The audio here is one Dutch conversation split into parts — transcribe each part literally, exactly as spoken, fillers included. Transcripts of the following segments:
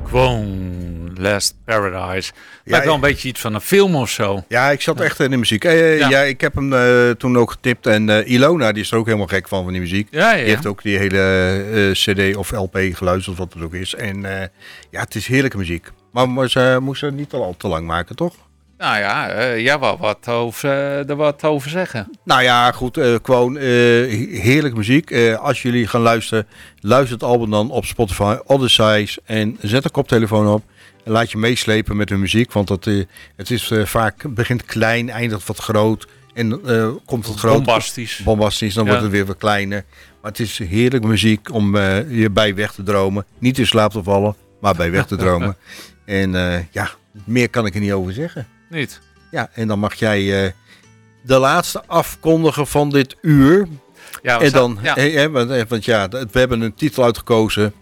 Gewoon Last Paradise. Lijkt Ja, wel een beetje iets van een film of zo. Ja, ik zat echt in de muziek. Uh, ja. ja, ik heb hem uh, toen ook getipt. En uh, Ilona, die is er ook helemaal gek van, van die muziek. Ja, ja. Die heeft ook die hele uh, cd of L P geluisterd, wat het ook is. En uh, ja, het is heerlijke muziek. Maar, maar ze moesten het niet al te lang maken, toch? Nou ja, uh, jij wou wat over, uh, er wat over zeggen. Nou ja, goed. Uh, gewoon uh, heerlijke muziek. Uh, als jullie gaan luisteren, luister het album dan op Spotify, Other Sides. En zet een koptelefoon op. En laat je meeslepen met hun muziek. Want het, uh, het is uh, vaak, begint klein, eindigt wat groot. En uh, komt het groot. Bombastisch. Bombastisch, dan ja. wordt het weer wat kleiner. Maar het is heerlijke muziek om uh, je bij weg te dromen. Niet in slaap te vallen, maar bij weg te dromen. En uh, ja, meer kan ik er niet over zeggen. Niet. Ja, en dan mag jij uh, de laatste afkondigen van dit uur. Ja, en dan, ja. He, he, want, want ja, we hebben een titel uitgekozen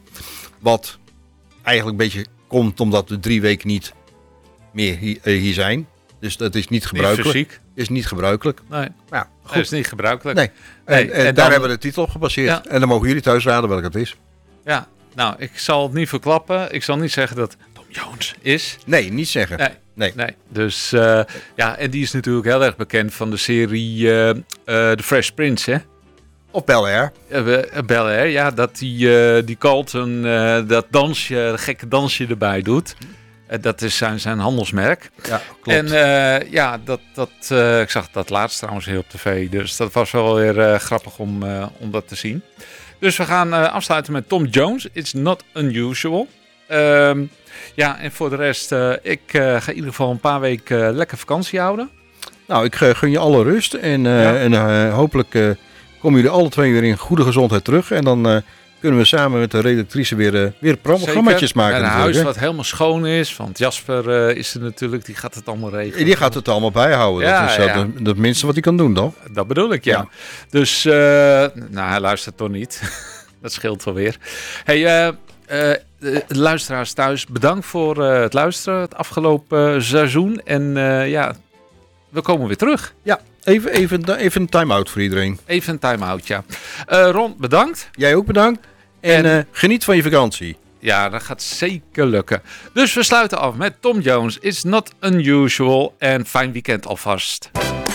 wat eigenlijk een beetje komt omdat we drie weken niet meer hier, uh, hier zijn. Dus dat is niet gebruikelijk. Niet fysiek. Is niet gebruikelijk. Nee, ja, goed. Dat is niet gebruikelijk. Nee. nee. En, en, en daar dan... hebben we de titel op gebaseerd. Ja. En dan mogen jullie thuis raden welke het is. Ja, nou, ik zal het niet verklappen. Ik zal niet zeggen dat Tom Jones is. Nee, niet zeggen. Nee. Nee. nee. Dus uh, ja, en die is natuurlijk heel erg bekend van de serie uh, uh, The Fresh Prince, hè? Of Bel-Air. Uh, Bel-Air, ja, dat die, uh, die Carlton uh, dat dansje, gekke dansje erbij doet. Uh, dat is zijn, zijn handelsmerk. Ja, klopt. En uh, ja, dat, dat, uh, ik zag dat laatst trouwens heel op tv, dus dat was wel weer uh, grappig om, uh, om dat te zien. Dus we gaan uh, afsluiten met Tom Jones, It's Not Unusual. Um, Ja, en voor de rest, uh, ik uh, ga in ieder geval een paar weken uh, lekker vakantie houden. Nou, ik uh, gun je alle rust. En, uh, ja. en uh, hopelijk uh, komen jullie alle twee weer in goede gezondheid terug. En dan uh, kunnen we samen met de redactrice weer, uh, weer programmaatjes maken. En een huis hè? Wat helemaal schoon is. Want Jasper uh, is er natuurlijk, die gaat het allemaal regelen. Die gaat het allemaal bijhouden. Ja, dat is uh, ja. het minste wat hij kan doen, toch? Dat bedoel ik, ja. ja. Dus, uh, nou, hij luistert toch niet. Dat scheelt wel weer. Hey, uh, Uh, de luisteraars thuis, bedankt voor uh, het luisteren het afgelopen uh, seizoen. En uh, ja, we komen weer terug. Ja, even, even, even een time-out voor iedereen. Even een time-out, ja. Uh, Ron, bedankt. Jij ook bedankt. En, en uh, geniet van je vakantie. Ja, dat gaat zeker lukken. Dus we sluiten af met Tom Jones, It's Not Unusual. En fijn weekend alvast.